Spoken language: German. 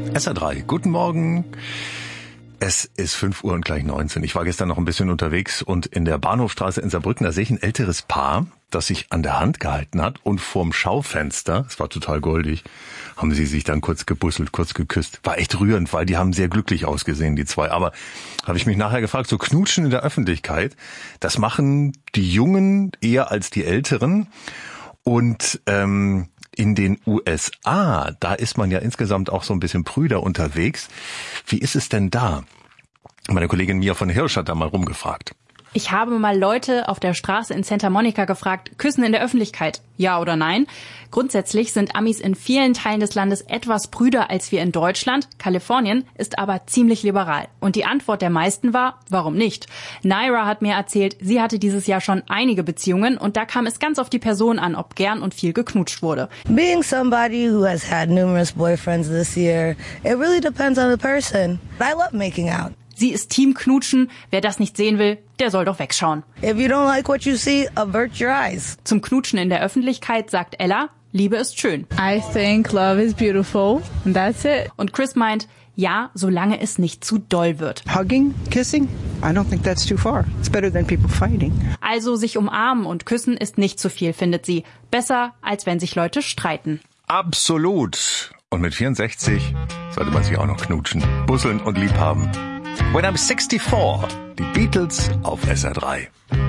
SR3, guten Morgen. Es ist 5 Uhr und gleich 19. Ich war gestern noch ein bisschen unterwegs und in der Bahnhofstraße in Saarbrücken, da sehe ich ein älteres Paar, das sich an der Hand gehalten hat und vorm Schaufenster, es war total goldig, haben sie sich dann kurz gebusselt, kurz geküsst. War echt rührend, weil die haben sehr glücklich ausgesehen, die zwei. Aber habe ich mich nachher gefragt, so Knutschen in der Öffentlichkeit, das machen die Jungen eher als die Älteren. Und in den USA, da ist man ja insgesamt auch so ein bisschen prüder unterwegs. Wie ist es denn da? Meine Kollegin Mia von Hirsch hat da mal rumgefragt. Ich habe mal Leute auf der Straße in Santa Monica gefragt, Küssen in der Öffentlichkeit, ja oder nein? Grundsätzlich sind Amis in vielen Teilen des Landes etwas prüder als wir in Deutschland. Kalifornien ist aber ziemlich liberal. Und die Antwort der meisten war, warum nicht? Naira hat mir erzählt, sie hatte dieses Jahr schon einige Beziehungen und da kam es ganz auf die Person an, ob gern und viel geknutscht wurde. Being somebody who has had numerous boyfriends this year, it really depends on the person. I love making out. Sie ist Team Knutschen. Wer das nicht sehen will, der soll doch wegschauen. If you don't like what you see, avert your eyes. Zum Knutschen in der Öffentlichkeit sagt Ella, Liebe ist schön. I think love is beautiful, and that's it. Und Chris meint, ja, solange es nicht zu doll wird. Hugging, kissing, I don't think that's too far. It's better than people fighting. Also sich umarmen und küssen ist nicht zu viel, findet sie. Besser, als wenn sich Leute streiten. Absolut. Und mit 64 sollte man sich auch noch knutschen, busseln und lieb haben. When I'm 64, die Beatles auf SR3.